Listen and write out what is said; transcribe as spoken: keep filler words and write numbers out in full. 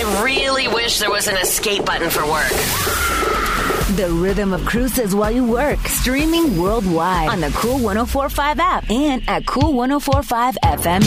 I really wish there was an escape button for work. The rhythm of cruises while you work. Streaming worldwide on the Cool one oh four point five app and at cool ten forty-five F M.